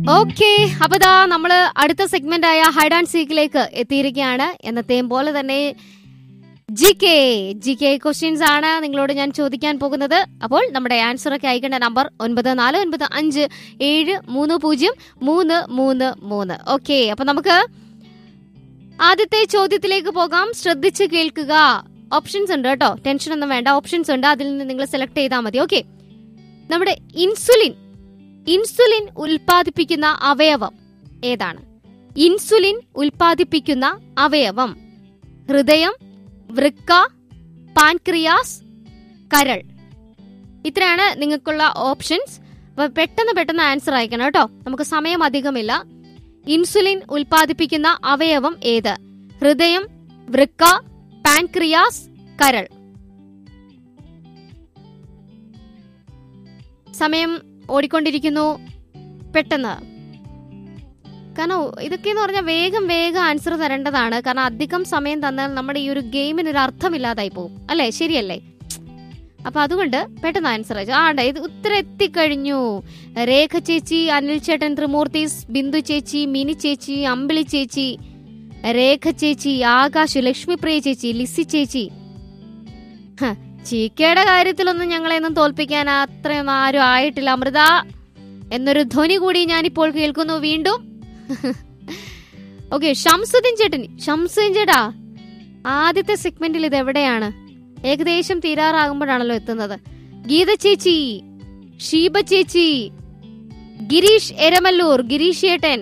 Okay, അപ്പൊ ദാ നമ്മള് അടുത്ത സെഗ്മെന്റ് ആയ ഹൈഡ് ആൻഡ് സീക്കിലേക്ക് എത്തിയിരിക്കുകയാണ്. എന്നത്തെയും പോലെ തന്നെ ജി കെ ക്വസ്റ്റ്യൻസ് ആണ് നിങ്ങളോട് ഞാൻ ചോദിക്കാൻ പോകുന്നത്. അപ്പോൾ നമ്മുടെ ആൻസർ ഒക്കെ അയക്കേണ്ട നമ്പർ 9495730333. ഓക്കെ, അപ്പൊ നമുക്ക് ആദ്യത്തെ ചോദ്യത്തിലേക്ക് പോകാം. ശ്രദ്ധിച്ച് കേൾക്കുക. ഓപ്ഷൻസ് ഉണ്ട് കേട്ടോ, ടെൻഷൻ ഒന്നും വേണ്ട. ഓപ്ഷൻസ് ഉണ്ട്, അതിൽ നിന്ന് നിങ്ങൾ സെലക്ട് ചെയ്താൽ മതി. ഓക്കെ, നമ്മുടെ ഇൻസുലിൻ ഉൽപ്പാദിപ്പിക്കുന്ന അവയവം ഏതാണ്? ഇൻസുലിൻ ഉൽപ്പാദിപ്പിക്കുന്ന അവയവം ഹൃദയം, വൃക്ക, പാൻക്രിയാസ്, കരൾ. ഇത്രയാണ് നിങ്ങൾക്കുള്ള ഓപ്ഷൻസ്. അപ്പൊ പെട്ടെന്ന് ആൻസർ അയക്കണം കേട്ടോ, നമുക്ക് സമയം അധികമില്ല. ഇൻസുലിൻ ഉൽപ്പാദിപ്പിക്കുന്ന അവയവം ഏത്? ഹൃദയം, വൃക്ക, പാൻക്രിയാസ്, കരൾ. സമയം ഓടിക്കൊണ്ടിരിക്കുന്നു. പെട്ടെന്ന്, കാരണം ഇതൊക്കെയെന്ന് പറഞ്ഞാൽ വേഗം ആൻസർ തരേണ്ടതാണ്. കാരണം അധികം സമയം തന്നാൽ നമ്മുടെ ഈ ഒരു ഗെയിമിന് ഒരു അർത്ഥമില്ലാതായി പോകും, അല്ലേ? ശരിയല്ലേ? അപ്പൊ അതുകൊണ്ട് പെട്ടെന്ന് ആൻസർ അയച്ചു. ഇത് ഉത്തരം എത്തിക്കഴിഞ്ഞു. രേഖ ചേച്ചി, അനിൽ ചേട്ടൻ, ത്രിമൂർത്തീസ്, ബിന്ദു ചേച്ചി, മിനി ചേച്ചി, അമ്പിളി ചേച്ചി, രേഖ ചേച്ചി, ആകാശ്, ലക്ഷ്മിപ്രിയ ചേച്ചി, ലിസി ചേച്ചി. ചീക്കയുടെ കാര്യത്തിലൊന്നും ഞങ്ങളെയൊന്നും തോൽപ്പിക്കാൻ അത്രയൊന്നും ആരും ആയിട്ടില്ല. അമൃത എന്നൊരു ധ്വനി കൂടി ഞാനിപ്പോൾ കേൾക്കുന്നു വീണ്ടും. ഓക്കെ, ഷംസുദ്ദീൻ ചേട്ടാ, ആദ്യത്തെ സെഗ്മെന്റിൽ ഇത് എവിടെയാണ്? ഏകദേശം തീരാറാകുമ്പോഴാണല്ലോ എത്തുന്നത്. ഗീത ചേച്ചി, ഷീബ ചേച്ചി, ഗിരീഷ് എരമല്ലൂർ, ഗിരീഷ് ഏട്ടൻ.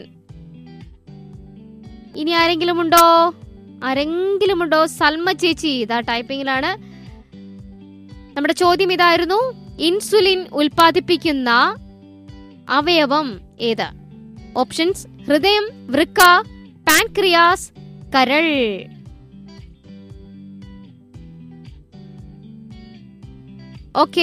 ഇനി ആരെങ്കിലും ഉണ്ടോ? സൽമ ചേച്ചി ഇതാ ടൈപ്പിംഗിലാണ്. നമ്മുടെ ചോദ്യം ഇതായിരുന്നു, ഇൻസുലിൻ ഉൽപ്പാദിപ്പിക്കുന്ന അവയവം ഏത്? ഓപ്ഷൻസ്: ഹൃദയം, വൃക്ക, പാൻക്രിയാസ്, കരൾ. ഓക്കെ,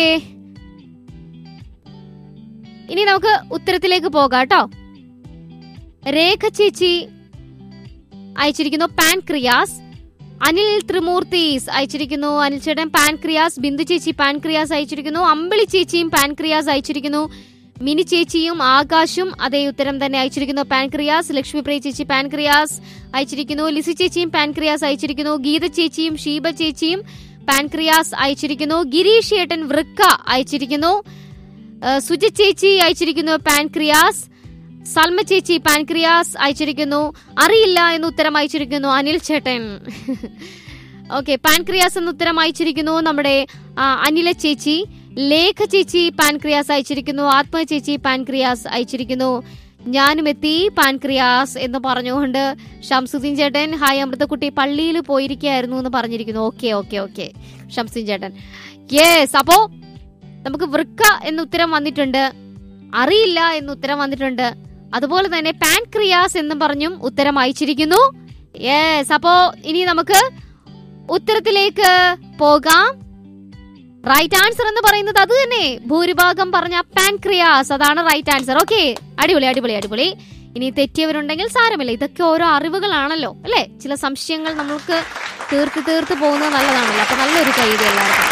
ഇനി നമുക്ക് ഉത്തരത്തിലേക്ക് പോകാം കേട്ടോ. രേഖ ചേച്ചി അയച്ചിരിക്കുന്നു പാൻക്രിയാസ്. അനിൽ ത്രിമൂർത്തീസ് അയച്ചിരിക്കുന്നു അനിൽ ചേട്ടൻ പാൻക്രിയാസ്. ബിന്ദു ചേച്ചി പാൻക്രിയാസ് അയച്ചിരിക്കുന്നു. അമ്പിളി ചേച്ചിയും പാൻക്രിയാസ് അയച്ചിരിക്കുന്നു. മിനി ചേച്ചിയും ആകാശും അതേ ഉത്തരം തന്നെ അയച്ചിരിക്കുന്നു, പാൻക്രിയാസ്. ലക്ഷ്മിപ്രിയ ചേച്ചി പാൻക്രിയാസ് അയച്ചിരിക്കുന്നു. ലിസി ചേച്ചിയും പാൻക്രിയാസ് അയച്ചിരിക്കുന്നു. ഗീത ചേച്ചിയും ഷീബ ചേച്ചിയും പാൻക്രിയാസ് അയച്ചിരിക്കുന്നു. ഗിരീഷ് ഏട്ടൻ വൃക്ക അയച്ചിരിക്കുന്നു. സുജ ചേച്ചി അയച്ചിരിക്കുന്നു പാൻക്രിയാസ്. സൽമ ചേച്ചി പാൻക്രിയാസ് അയച്ചിരിക്കുന്നു. അറിയില്ല എന്ന് ഉത്തരം അയച്ചിരിക്കുന്നു അനിൽ ചേട്ടൻ. ഓക്കെ, പാൻക്രിയാസ് എന്ന് ഉത്തരം അയച്ചിരിക്കുന്നു നമ്മുടെ അനില ചേച്ചി. ലേഖ ചേച്ചി പാൻക്രിയാസ് അയച്ചിരിക്കുന്നു. ആത്മ ചേച്ചി പാൻക്രിയാസ് അയച്ചിരിക്കുന്നു. ഞാനും എത്തി പാൻക്രിയാസ് എന്ന് പറഞ്ഞുകൊണ്ട് ഷംസുദ്ദീൻ ചേട്ടൻ ഹായ് അമൃതക്കുട്ടി പള്ളിയിൽ പോയിരിക്കുകയായിരുന്നു എന്ന് പറഞ്ഞിരിക്കുന്നു. ഓക്കെ ഷംസുദ്ദീൻ ചേട്ടൻ, യെസ്. അപ്പോ നമുക്ക് വൃക്ക എന്ന് ഉത്തരം വന്നിട്ടുണ്ട്, അറിയില്ല എന്ന് ഉത്തരം വന്നിട്ടുണ്ട്. അതുപോലെ തന്നെ പാൻക്രിയാസ് എന്ന് പറഞ്ഞും ഉത്തരം അയച്ചിരിക്കുന്നു. യെസ്, അപ്പോ ഇനി നമുക്ക് ഉത്തരത്തിലേക്ക് പോകാം. റൈറ്റ് ആൻസർ എന്ന് പറയുന്നത് അത് തന്നെ, ഭൂരിഭാഗം പറഞ്ഞ പാൻക്രിയാസ്, അതാണ് റൈറ്റ് ആൻസർ. ഓക്കെ, അടിപൊളി. ഇനി തെറ്റിയവരുണ്ടെങ്കിൽ സാരമില്ല, ഇതൊക്കെ ഓരോ അറിവുകളാണല്ലോ അല്ലെ. ചില സംശയങ്ങൾ നമുക്ക് തീർത്ത് പോകുന്നത് നല്ലതാണല്ലോ. അപ്പൊ നല്ലൊരു കൈയ്യടി എല്ലാവർക്കും.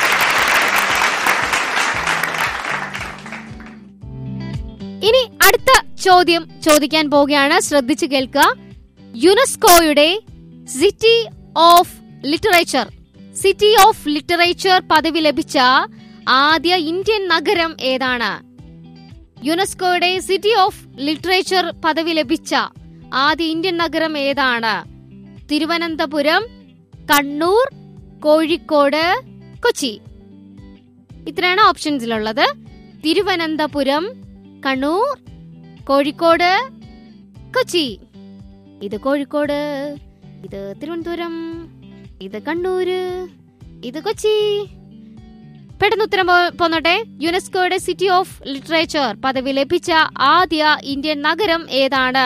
ഇനി അടുത്ത ചോദ്യം ചോദിക്കാൻ പോവുകയാണ്, ശ്രദ്ധിച്ചു കേൾക്കുക. യുനെസ്കോയുടെ സിറ്റി ഓഫ് ലിറ്ററേച്ചർ പദവി ലഭിച്ച ആദ്യ ഇന്ത്യൻ നഗരം ഏതാണ്? യുനെസ്കോയുടെ സിറ്റി ഓഫ് ലിറ്ററേച്ചർ പദവി ലഭിച്ച ആദ്യ ഇന്ത്യൻ നഗരം ഏതാണ്? തിരുവനന്തപുരം, കണ്ണൂർ, കോഴിക്കോട്, കൊച്ചി. ഇത്രയാണ് ഓപ്ഷൻസിലുള്ളത്. തിരുവനന്തപുരം, കണ്ണൂർ, കോഴിക്കോട്, കൊച്ചി. ഇത് കോഴിക്കോട്, ഇത് തിരുവനന്തപുരം, ഇത് കണ്ണൂര്, ഇത് കൊച്ചി. പെട്ടെന്ന് ഉത്തരം പോന്നോട്ടെ. യുനെസ്കോയുടെ സിറ്റി ഓഫ് ലിറ്ററേച്ചർ പദവി ലഭിച്ച ആദ്യ ഇന്ത്യൻ നഗരം ഏതാണ്?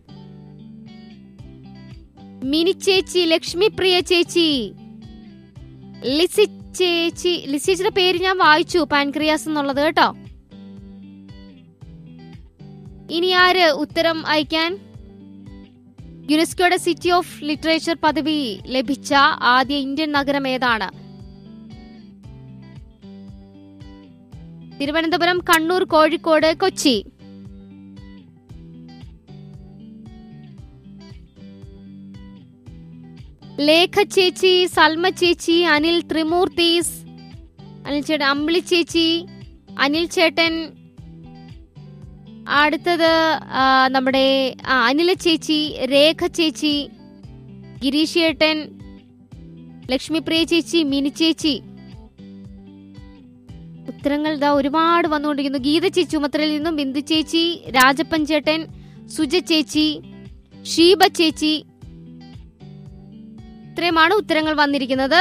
മിനി ചേച്ചി, ലക്ഷ്മിപ്രിയ ചേച്ചി, ലിസി ചേച്ചിയുടെ പേര് ഞാൻ വായിച്ചു, പാൻക്രിയാസ് എന്നുള്ളത് കേട്ടോ. ഇനി ആര് ഉത്തരം അയക്കാൻ? യുനെസ്കോയുടെ സിറ്റി ഓഫ് ലിറ്ററേച്ചർ പദവി ലഭിച്ച ആദ്യ ഇന്ത്യൻ നഗരം ഏതാണ്? തിരുവനന്തപുരം, കണ്ണൂർ, കോഴിക്കോട്, കൊച്ചി. ലേഖ ചേച്ചി, സൽമ ചേച്ചി, അനിൽ ത്രിമൂർത്തീസ്, അനിൽ ചേട്ടൻ, അമ്പിളി ചേച്ചി, അനിൽ ചേട്ടൻ, അടുത്തത് നമ്മുടെ അനില ചേച്ചി, രേഖ ചേച്ചി, ഗിരീഷ് ചേട്ടൻ, ലക്ഷ്മിപ്രിയ ചേച്ചി, മിനി ചേച്ചി. ഉത്തരങ്ങൾ ഇതാ ഒരുപാട് വന്നുകൊണ്ടിരിക്കുന്നു. ഗീത ചേച്ചി ഉമത്രയിൽ നിന്നും, ബിന്ദു ചേച്ചി, രാജപ്പൻ ചേട്ടൻ, സുജ ചേച്ചി, ഷീബ ചേച്ചി. ഇത്രയുമാണ് ഉത്തരങ്ങൾ വന്നിരിക്കുന്നത്.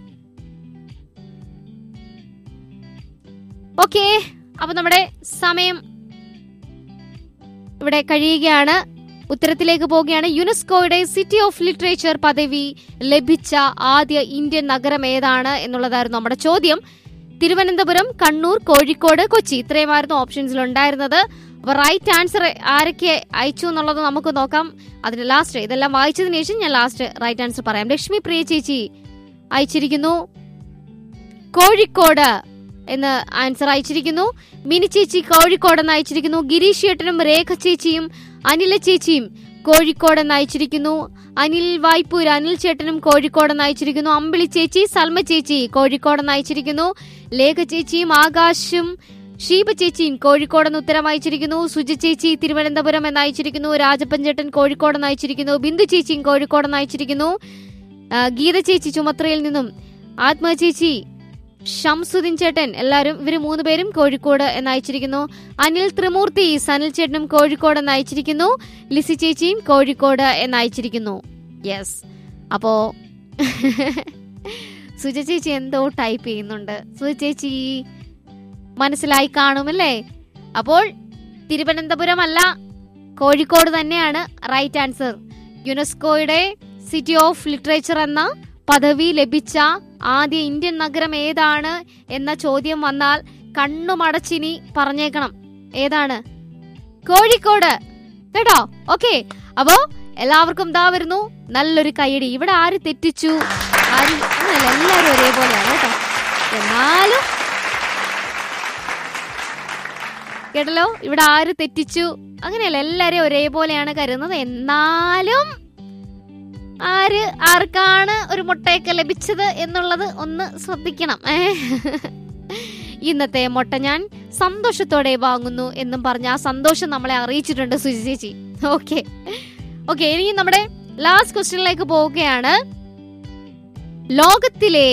ഓക്കെ, അപ്പൊ നമ്മുടെ സമയം ഇവിടെ കഴിയുകയാണ്. ഉത്തരത്തിലേക്ക് പോവുകയാണ്. യുനെസ്കോയുടെ സിറ്റി ഓഫ് ലിറ്ററേച്ചർ പദവി ലഭിച്ച ആദ്യ ഇന്ത്യൻ നഗരം ഏതാണ് എന്നുള്ളതായിരുന്നു നമ്മുടെ ചോദ്യം. തിരുവനന്തപുരം, കണ്ണൂർ, കോഴിക്കോട്, കൊച്ചി, ഇത്രയുമായിരുന്നു ഓപ്ഷൻസിൽ ഉണ്ടായിരുന്നത്. അപ്പൊ റൈറ്റ് ആൻസർ ആരൊക്കെ അയച്ചു എന്നുള്ളത് നമുക്ക് നോക്കാം. അതിന് ലാസ്റ്റ് ഇതെല്ലാം വായിച്ചതിന് ശേഷം ഞാൻ ലാസ്റ്റ് റൈറ്റ് ആൻസർ പറയാം. ലക്ഷ്മി പ്രിയ ചേച്ചി അയച്ചിരിക്കുന്നു കോഴിക്കോട് എന്ന് ആൻസർ അയച്ചിരിക്കുന്നു. മിനി ചേച്ചി കോഴിക്കോടെന്ന് അയച്ചിരിക്കുന്നു. ഗിരീഷ് ചേട്ടനും രേഖ ചേച്ചിയും അനില ചേച്ചിയും കോഴിക്കോടെന്ന് അയച്ചിരിക്കുന്നു. അനിൽ വായ്പൂർ, അനിൽ ചേട്ടനും കോഴിക്കോടെന്ന് അയച്ചിരിക്കുന്നു. അമ്പിളി ചേച്ചി, സൽമ ചേച്ചി കോഴിക്കോടെന്ന് അയച്ചിരിക്കുന്നു. ലേഖ ചേച്ചിയും ആകാശും ഷീബ ചേച്ചിയും കോഴിക്കോടെന്ന് ഉത്തരം അയച്ചിരിക്കുന്നു. സുജ ചേച്ചി തിരുവനന്തപുരം എന്ന് അയച്ചിരിക്കുന്നു. രാജപ്പൻ ചേട്ടൻ കോഴിക്കോടെന്ന് അയച്ചിരിക്കുന്നു. ബിന്ദു ചേച്ചിയും കോഴിക്കോടെന്ന് അയച്ചിരിക്കുന്നു. ഗീത ചേച്ചി ചുമത്രയിൽ നിന്നും, ആത്മ ചേച്ചി, ഷംസുദ്ദീൻ ചേട്ടൻ, എല്ലാവരും ഇവര് 3 പേരും കോഴിക്കോട് എന്ന് അയച്ചിരിക്കുന്നു. അനിൽ ത്രിമൂർത്തീസ്, അനിൽ ചേട്ടനും കോഴിക്കോട് എന്ന് അയച്ചിരിക്കുന്നു. ലിസി ചേച്ചിയും കോഴിക്കോട് എന്ന് അയച്ചിരിക്കുന്നു. യെസ്, അപ്പോ സുജ ചേച്ചി എന്തോ ടൈപ്പ് ചെയ്യുന്നുണ്ട്. സുജ ചേച്ചി മനസ്സിലായി കാണുമല്ലേ? അപ്പോൾ തിരുവനന്തപുരം അല്ല, കോഴിക്കോട് തന്നെയാണ് റൈറ്റ് ആൻസർ. യുനെസ്കോയുടെ സിറ്റി ഓഫ് ലിറ്ററേച്ചർ എന്ന പദവി ലഭിച്ച ആദ്യ ഇന്ത്യൻ നഗരം ഏതാണ് എന്ന ചോദ്യം വന്നാൽ കണ്ണുമടച്ചിനി പറഞ്ഞേക്കണം. ഏതാണ്? കോഴിക്കോട്, കേട്ടോ? ഓക്കെ, അപ്പോ എല്ലാവർക്കും ദാ വരുന്നു നല്ലൊരു കൈയടി. ഇവിടെ ആര് തെറ്റിച്ചു? ആരും എല്ലാവരും ഒരേപോലെയാണ് കേട്ടോ. എന്നാലും കേട്ടല്ലോ, ഇവിടെ ആര് തെറ്റിച്ചു അങ്ങനെയല്ല, എല്ലാരെയും ഒരേപോലെയാണ് കരുതുന്നത്. എന്നാലും ആർക്കാണ് ഒരു മുട്ടയൊക്കെ ലഭിച്ചത് എന്നുള്ളത് ഒന്ന് ശ്രദ്ധിക്കണം. ഇന്നത്തെ മുട്ട ഞാൻ സന്തോഷത്തോടെ വാങ്ങുന്നു എന്നും പറഞ്ഞ ആ സന്തോഷം നമ്മളെ അറിയിച്ചിട്ടുണ്ട് സുജി ചേച്ചി. ഓക്കെ, ഇനി നമ്മുടെ ലാസ്റ്റ് ക്വസ്റ്റ്യനിലേക്ക് പോവുകയാണ്. ലോകത്തിലെ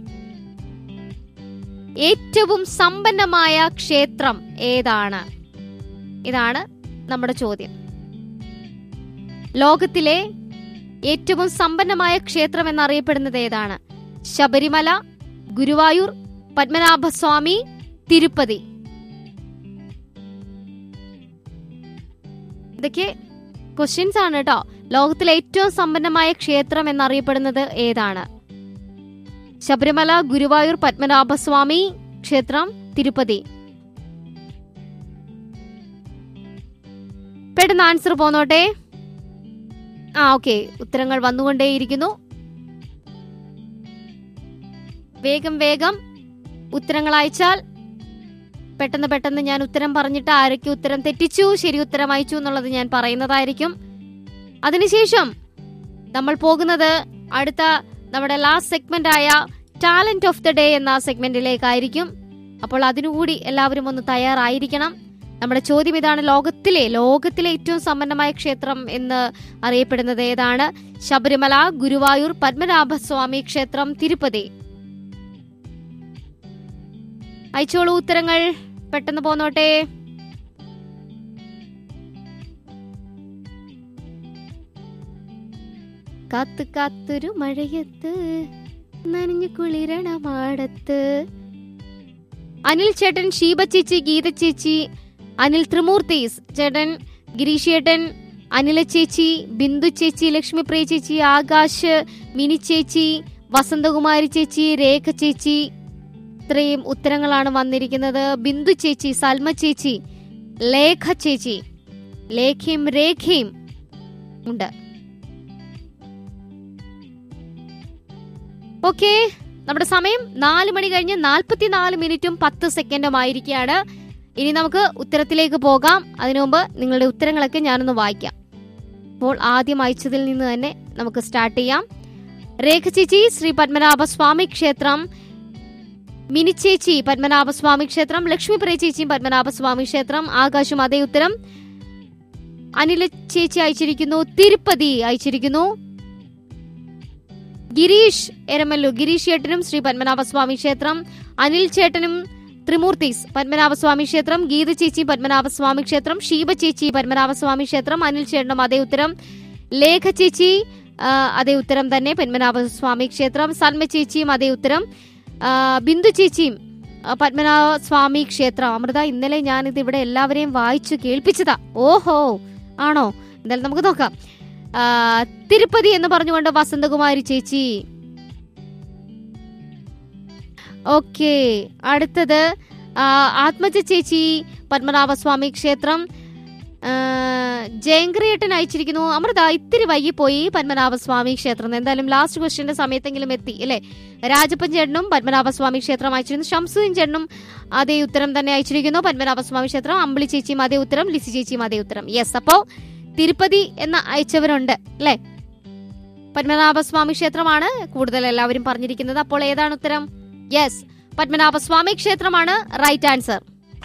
ഏറ്റവും സമ്പന്നമായ ക്ഷേത്രം ഏതാണ്? ഇതാണ് നമ്മുടെ ചോദ്യം. ലോകത്തിലെ ഏറ്റവും സമ്പന്നമായ ക്ഷേത്രം എന്നറിയപ്പെടുന്നത് ഏതാണ്? ശബരിമല, ഗുരുവായൂർ, പത്മനാഭസ്വാമി, തിരുപ്പതി. ഇതൊക്കെ ക്വസ്റ്റ്യൻസ് ആണ് കേട്ടോ. ലോകത്തിലെ ഏറ്റവും സമ്പന്നമായ ക്ഷേത്രം എന്നറിയപ്പെടുന്നത് ഏതാണ്? ശബരിമല, ഗുരുവായൂർ, പത്മനാഭസ്വാമി ക്ഷേത്രം, തിരുപ്പതി. പെട്ടെന്ന് ആൻസർ പോന്നോട്ടെ. ഓക്കെ, ഉത്തരങ്ങൾ വന്നുകൊണ്ടേയിരിക്കുന്നു. വേഗം ഉത്തരങ്ങൾ അയച്ചാൽ പെട്ടെന്ന് ഞാൻ ഉത്തരം പറഞ്ഞിട്ട് ആരൊക്കെ ഉത്തരം തെറ്റിച്ചു, ശരി ഉത്തരം അയച്ചു എന്നുള്ളത് ഞാൻ പറയുന്നതായിരിക്കും. അതിനുശേഷം നമ്മൾ പോകുന്നത് അടുത്ത നമ്മുടെ ലാസ്റ്റ് സെഗ്മെന്റ് ആയ ടാലന്റ് ഓഫ് ദ ഡേ എന്ന സെഗ്മെന്റിലേക്കായിരിക്കും. അപ്പോൾ അതിനുകൂടി എല്ലാവരും ഒന്ന് തയ്യാറായിരിക്കണം. നമ്മുടെ ചോദ്യം ഇതാണ്: ലോകത്തിലെ ഏറ്റവും സമ്പന്നമായ ക്ഷേത്രം എന്ന് അറിയപ്പെടുന്നത് ഏതാണ്? ശബരിമല, ഗുരുവായൂർ, പത്മനാഭസ്വാമി ക്ഷേത്രം, തിരുപ്പതി. അയച്ചോളൂ ഉത്തരങ്ങൾ, പെട്ടെന്ന് പോന്നോട്ടെ. കാത്തൊരു മഴയത്ത് നനഞ്ഞു കുളിരണ മാടത്ത്. അനിൽ ചേട്ടൻ, ഷീബ ചേച്ചി, ഗീത ചേച്ചി, അനിൽ ത്രിമൂർത്തീസ് ചേട്ടൻ, ഗിരീഷ് ചേട്ടൻ, അനില ചേച്ചി, ബിന്ദു ചേച്ചി, ലക്ഷ്മിപ്രിയ ചേച്ചി, ആകാശ്, മിനി ചേച്ചി, വസന്തകുമാരി ചേച്ചി, രേഖ ചേച്ചി. ഇത്രയും ഉത്തരങ്ങളാണ് വന്നിരിക്കുന്നത്. ബിന്ദു ചേച്ചി, സൽമ ചേച്ചി, ലേഖ ചേച്ചി, രേഖയും ഉണ്ട്. ഓക്കെ, നമ്മുടെ സമയം 4 മണി കഴിഞ്ഞ് 44 മിനിറ്റും 10 സെക്കൻഡും ആയിരിക്കുകയാണ്. ഇനി നമുക്ക് ഉത്തരത്തിലേക്ക് പോകാം. അതിനു മുമ്പ് നിങ്ങളുടെ ഉത്തരങ്ങളൊക്കെ ഞാനൊന്ന് വായിക്കാം. അപ്പോൾ ആദ്യം അയച്ചതിൽ നിന്ന് തന്നെ നമുക്ക് സ്റ്റാർട്ട് ചെയ്യാം. രേഖ ചേച്ചി ശ്രീ പത്മനാഭസ്വാമി ക്ഷേത്രം, മിനി ചേച്ചി പത്മനാഭസ്വാമി ക്ഷേത്രം, ലക്ഷ്മിപ്രിയ ചേച്ചിയും പത്മനാഭസ്വാമി ക്ഷേത്രം, ആകാശും അതേ ഉത്തരം. അനില ചേച്ചി അയച്ചിരിക്കുന്നു തിരുപ്പതി അയച്ചിരിക്കുന്നു. ഗിരീഷ് എരമല്ലു, ഗിരീഷ് ചേട്ടനും ശ്രീ പത്മനാഭസ്വാമി ക്ഷേത്രം, അനിൽ ചേട്ടനും ത്രിമൂർത്തീസ് പത്മനാഭസ്വാമി ക്ഷേത്രം, ഗീത ചേച്ചി പത്മനാഭസ്വാമി ക്ഷേത്രം, ഷീബ ചേച്ചി പത്മനാഭസ്വാമി ക്ഷേത്രം, അനിൽ ചേട്ടനും അതേ ഉത്തരം. ലേഖ ചേച്ചി അതേ ഉത്തരം തന്നെ, പത്മനാഭസ്വാമി ക്ഷേത്രം. സൽമ ചേച്ചിയും അതേ ഉത്തരം. ബിന്ദു ചേച്ചിയും പത്മനാഭസ്വാമി ക്ഷേത്രം. അമൃത, ഇന്നലെ ഞാനിത് ഇവിടെ എല്ലാവരെയും വായിച്ചു കേൾപ്പിച്ചതാ. ഓഹോ, ആണോ? എന്തായാലും നമുക്ക് നോക്കാം. തിരുപ്പതി എന്ന് പറഞ്ഞുകൊണ്ട് വസന്തകുമാരി ചേച്ചി. ഓക്കെ, അടുത്തത് ആത്മജ ചേച്ചി പത്മനാഭസ്വാമി ക്ഷേത്രം. ജയങ്കരിയേട്ടൻ അയച്ചിരിക്കുന്നു അമൃത ഇത്തിരി വൈകിപ്പോയി പത്മനാഭസ്വാമി ക്ഷേത്രം. എന്തായാലും ലാസ്റ്റ് ക്വസ്റ്റ്യന്റെ സമയത്തെങ്കിലും എത്തി അല്ലെ. രാജപ്പൻ ചേട്ടനും പത്മനാഭസ്വാമി ക്ഷേത്രം അയച്ചിരുന്നു. ഷംസുദ്ദീൻ ചേട്ടനും അതേ ഉത്തരം തന്നെ അയച്ചിരിക്കുന്നു, പത്മനാഭസ്വാമി ക്ഷേത്രം. അമ്പിളി ചേച്ചിയും അതേ ഉത്തരം, ലിസി ചേച്ചിയും അതേ ഉത്തരം. യെസ്, അപ്പോ തിരുപ്പതി എന്ന അയച്ചവരുണ്ട് അല്ലെ. പത്മനാഭസ്വാമി ക്ഷേത്രമാണ് കൂടുതൽ എല്ലാവരും പറഞ്ഞിരിക്കുന്നത്. അപ്പോൾ ഏതാണ് ഉത്തരം? യെസ്, പത്മനാഭസ്വാമി ക്ഷേത്രമാണ് റൈറ്റ് ആൻസർ.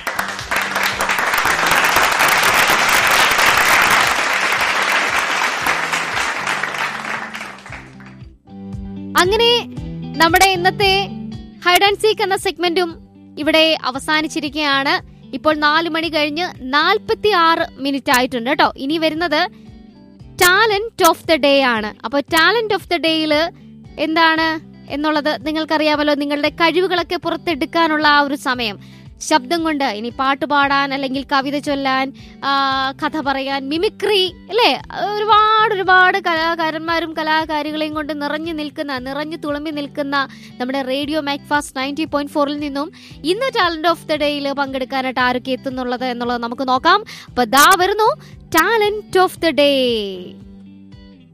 അങ്ങനെ നമ്മുടെ ഇന്നത്തെ ഹൈഡ് ആൻഡ് സീക്ക് എന്ന സെഗ്മെന്റും ഇവിടെ അവസാനിച്ചിരിക്കുകയാണ്. ഇപ്പോൾ 4 മണി കഴിഞ്ഞ് 46 മിനിറ്റ് ആയിട്ടുണ്ട് കേട്ടോ. ഇനി വരുന്നത് ടാലന്റ് ഓഫ് ദ ഡേ ആണ്. അപ്പൊ ടാലന്റ് ഓഫ് ദ ഡേയിൽ എന്താണ് എന്നുള്ളത് നിങ്ങൾക്കറിയാമല്ലോ. നിങ്ങളുടെ കഴിവുകളൊക്കെ പുറത്തെടുക്കാനുള്ള ആ ഒരു സമയം, ശബ്ദം കൊണ്ട് ഇനി പാട്ട് പാടാൻ, അല്ലെങ്കിൽ കവിത ചൊല്ലാൻ, കഥ പറയാൻ, മിമിക്രി അല്ലേ, ഒരുപാട് കലാകാരന്മാരും കലാകാരികളെയും കൊണ്ട് നിറഞ്ഞു തുളുമ്പി നിൽക്കുന്ന നമ്മുടെ റേഡിയോ മാക്ഫാസ്റ്റ് 90.4 നിന്നും ഇന്ന് ടാലന്റ് ഓഫ് ദ ഡേയിൽ പങ്കെടുക്കാനായിട്ട് ആരൊക്കെ എത്തുന്നുള്ളത് എന്നുള്ളത് നമുക്ക് നോക്കാം. അപ്പൊ ദാ വരുന്നു ടാലന്റ് ഓഫ് ദ ഡേ.